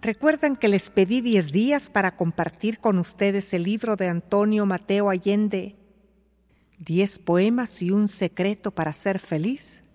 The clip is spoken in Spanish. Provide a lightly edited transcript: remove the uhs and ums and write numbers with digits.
¿Recuerdan que les pedí 10 días para compartir con ustedes el libro de Antonio Mateo Allende, 10 poemas y un secreto para ser feliz?